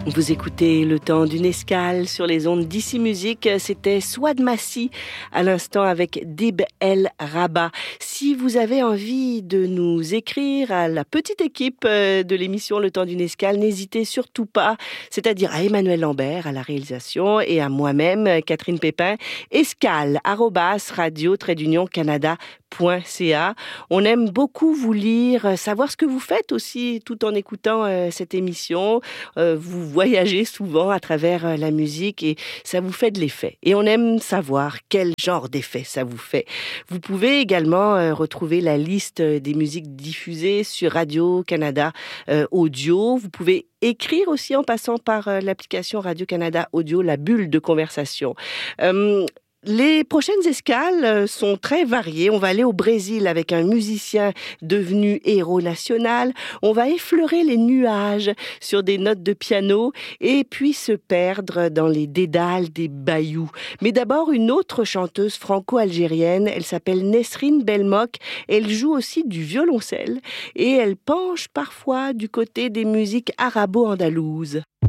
Vous écoutez Le Temps d'une escale sur les ondes d'Ici Musique. C'était Souad Massi à l'instant avec Dib El Rabat. Si vous avez envie de nous écrire à la petite équipe de l'émission Le Temps d'une escale, n'hésitez surtout pas, c'est-à-dire à Emmanuel Lambert à la réalisation et à moi-même, Catherine Pépin, escale@radio-canada.ca. On aime beaucoup vous lire, savoir ce que vous faites aussi tout en écoutant cette émission. Vous voyagez souvent à travers la musique et ça vous fait de l'effet. Et on aime savoir quel genre d'effet ça vous fait. Vous pouvez également retrouver la liste des musiques diffusées sur Radio-Canada Audio. Vous pouvez écrire aussi en passant par l'application Radio-Canada Audio, la bulle de conversation. Les prochaines escales sont très variées. On va aller au Brésil avec un musicien devenu héros national. On va effleurer les nuages sur des notes de piano et puis se perdre dans les dédales des bayous. Mais d'abord, une autre chanteuse franco-algérienne. Elle s'appelle Nesrine Belmok. Elle joue aussi du violoncelle et elle penche parfois du côté des musiques arabo-andalouses.